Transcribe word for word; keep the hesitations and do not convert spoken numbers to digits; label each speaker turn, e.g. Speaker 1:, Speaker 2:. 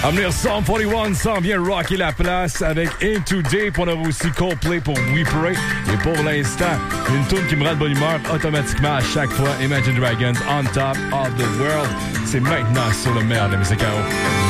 Speaker 1: À venir, Psalm quarante et un s'en vient rocker la place avec Into Deep. On aura aussi Coldplay pour We Pray. Et pour l'instant, une tune qui me rend de bonne humeur automatiquement à chaque fois. Imagine Dragons, On Top of the World. C'est maintenant sur le meilleur de la musique à eau.